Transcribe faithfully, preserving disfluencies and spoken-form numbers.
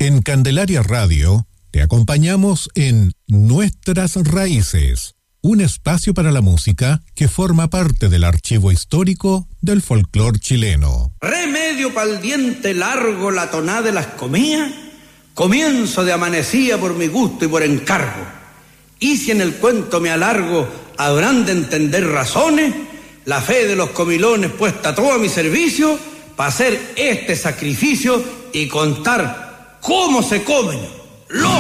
En Candelaria Radio te acompañamos en Nuestras Raíces, un espacio para la música que forma parte del archivo histórico del folclore chileno. Remedio pa'l diente largo la tonada de las comía, comienzo de amanecía por mi gusto y por encargo. Y si en el cuento me alargo, habrán de entender razones, la fe de los comilones puesta todo a mi servicio, para hacer este sacrificio y contar cómo se comen los